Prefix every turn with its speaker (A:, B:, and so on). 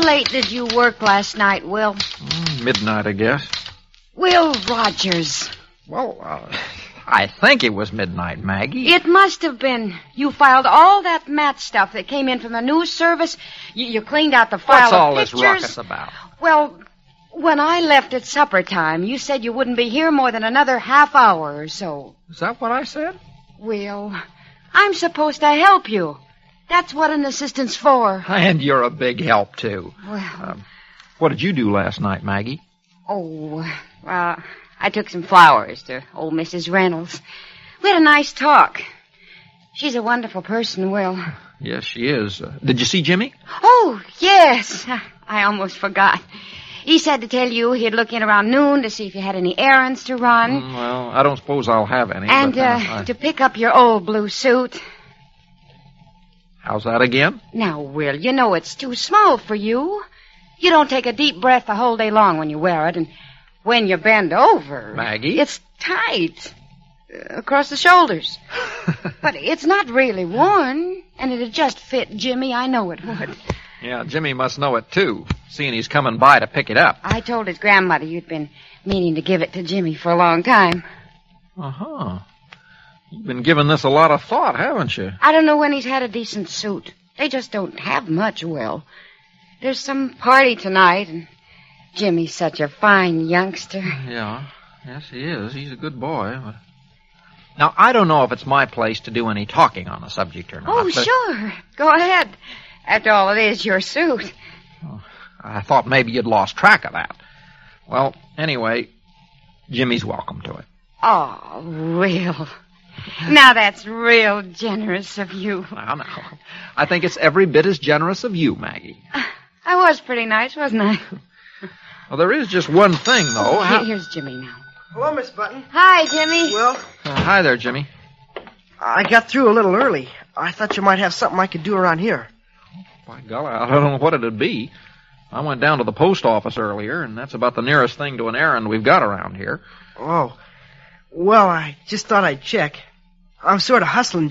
A: late did you work last night, Will?
B: Midnight, I guess.
A: Will Rogers.
B: Well, I think it was midnight, Maggie.
A: It must have been. You filed all that mat stuff that came in from the news service. You cleaned out the file
B: What's
A: of
B: all
A: pictures.
B: this ruckus about?
A: Well, when I left at supper time, you said you wouldn't be here more than another half hour or so.
B: Is that what I said?
A: Will, I'm supposed to help you. That's what an assistant's for.
B: And you're a big help, too.
A: Well...
B: what did you do last night, Maggie?
A: Oh, well, I took some flowers to old Mrs. Reynolds. We had a nice talk. She's a wonderful person, Will.
B: Yes, she is. Did you see Jimmy?
A: Oh, yes. I almost forgot. He said to tell you he'd look in around noon to see if you had any errands to run.
B: Well, I don't suppose I'll have any.
A: And
B: but,
A: to pick up your old blue suit.
B: How's that again?
A: Now, Will, you know it's too small for you. You don't take a deep breath the whole day long when you wear it, and when you bend over...
B: Maggie?
A: It's tight. Across the shoulders. But it's not really worn, and it'd just fit Jimmy. I know it would.
B: Yeah, Jimmy must know it, too, seeing he's coming by to pick it up.
A: I told his grandmother you'd been meaning to give it to Jimmy for a long time.
B: Uh-huh. You've been giving this a lot of thought, haven't you?
A: I don't know when he's had a decent suit. They just don't have much, Will. There's some party tonight, and Jimmy's such a fine youngster.
B: Yeah, yes, he is. He's a good boy. But... Now, I don't know if it's my place to do any talking on the subject or not.
A: Oh, sure. Go ahead. After all, it is your suit.
B: Oh, I thought maybe you'd lost track of that. Well, anyway, Jimmy's welcome to it.
A: Oh, Will. Now that's real generous of you.
B: Now. I think it's every bit as generous of you, Maggie.
A: I was pretty nice, wasn't I?
B: Well, there is just one thing, though.
A: Here's Jimmy now.
C: Hello, Miss Button.
A: Hi, Jimmy.
C: Will?
B: Hi there, Jimmy.
C: I got through a little early. I thought you might have something I could do around here.
B: By golly, I don't know what it'd be. I went down to the post office earlier, and that's about the nearest thing to an errand we've got around here.
C: Oh. Well, I just thought I'd check. I'm sort of hustling